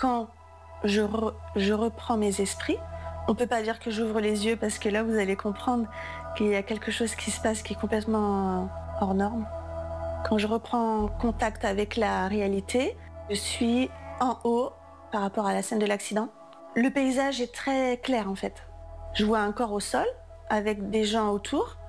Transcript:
quand je reprends mes esprits, on peut pas dire que j'ouvre les yeux parce que là vous allez comprendre qu'il y a quelque chose qui se passe qui est complètement hors norme. Quand je reprends contact avec la réalité, je suis en haut par rapport à la scène de l'accident. Le paysage est très clair en fait. Je vois un corps au sol avec des gens autour